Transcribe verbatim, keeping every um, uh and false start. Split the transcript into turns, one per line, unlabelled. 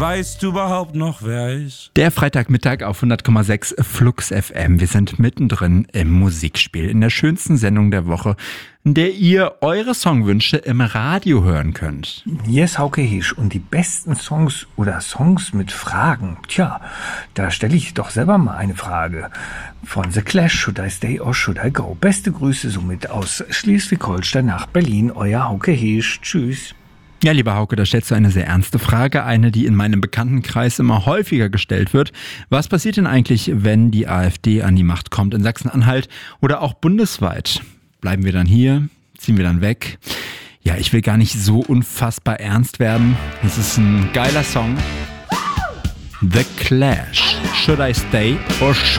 Weißt du überhaupt noch, wer er ist?
Der Freitagmittag auf hundert Komma sechs Flux F M. Wir sind mittendrin im Musikspiel, in der schönsten Sendung der Woche, in der ihr eure Songwünsche im Radio hören könnt.
Hier ist Hauke Heesch und die besten Songs oder Songs mit Fragen. Tja, da stelle ich doch selber mal eine Frage. Von The Clash, Should I Stay or Should I Go? Beste Grüße somit aus Schleswig-Holstein nach Berlin. Euer Hauke Heesch. Tschüss.
Ja, lieber Hauke, da stellst du eine sehr ernste Frage, eine, die in meinem Bekanntenkreis immer häufiger gestellt wird. Was passiert denn eigentlich, wenn die AfD an die Macht kommt in Sachsen-Anhalt oder auch bundesweit? Bleiben wir dann hier? Ziehen wir dann weg? Ja, ich will gar nicht so unfassbar ernst werden. Es ist ein geiler Song. The Clash. Should I Stay or Should